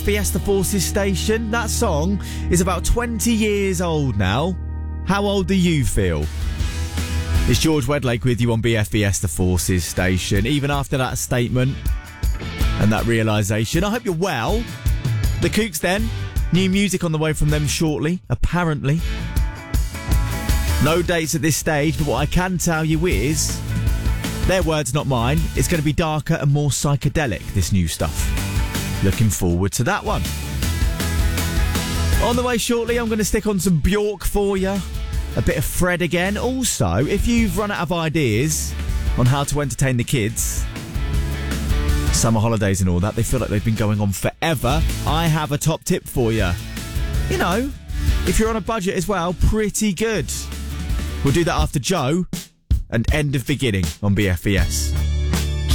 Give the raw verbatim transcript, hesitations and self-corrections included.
Fiesta Forces station. That song is about twenty years old now. How old do you feel? It's George Wedlake with you on B F Fiesta Forces station. Even after that statement and that realisation, I hope you're well. The Kooks then, new music on the way from them shortly, apparently. No dates at this stage, but what I can tell you is, their words, not mine, it's going to be darker and more psychedelic, this new stuff. Looking forward to that one. On the way shortly, I'm going to stick on some Bjork for you. A bit of Fred again. Also, if you've run out of ideas on how to entertain the kids, summer holidays and all that, they feel like they've been going on forever, I have a top tip for you. You know, if you're on a budget as well, pretty good. We'll do that after Joe and End of Beginning on B F B S.